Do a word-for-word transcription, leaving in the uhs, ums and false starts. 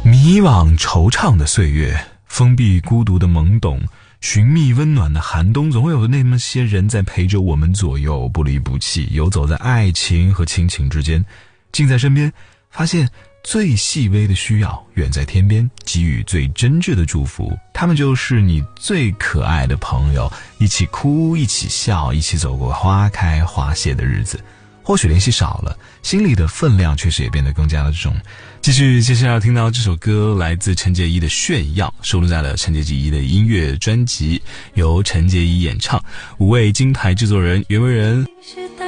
迷惘惆怅的岁月，封闭孤独的懵懂，寻觅温暖的寒冬，总有那么些人在陪着我们左右，不离不弃，游走在爱情和亲情之间，近在身边，发现最细微的需要，远在天边，给予最真挚的祝福。他们就是你最可爱的朋友，一起哭，一起笑，一起走过花开花谢的日子。或许联系少了，心里的分量确实也变得更加的重。继续接下来要听到这首歌，来自陈洁仪的《炫耀》，收录在了陈洁仪的音乐专辑，由陈洁仪演唱。五位金牌制作人袁惟仁、